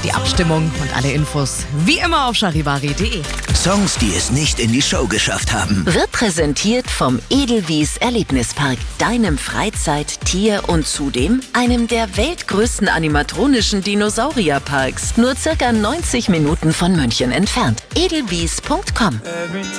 Die Abstimmung und alle Infos wie immer auf charivari.de. Songs, die es nicht in die Show geschafft haben. Wird präsentiert vom Edelwies Erlebnispark, deinem Freizeit-, Tier- und zudem einem der weltgrößten animatronischen Dinosaurierparks. Nur circa 90 Minuten von München entfernt. edelwies.com